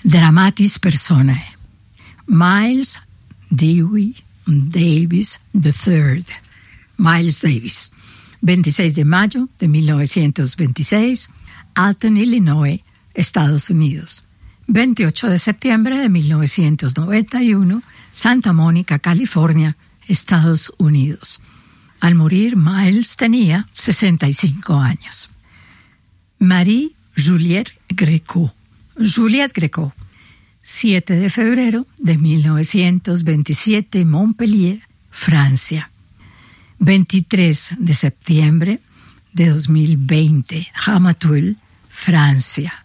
Dramatis Personae. Miles Dewey Davis III. Miles Davis. 26 de mayo de 1926, Alton, Illinois, Estados Unidos. 28 de septiembre de 1991, Santa Mónica, California, Estados Unidos. Al morir, Miles tenía 65 años. Marie Juliette Greco. Juliette Greco. 7 de febrero de 1927, Montpellier, Francia. 23 de septiembre de 2020, Ramatuelle, Francia.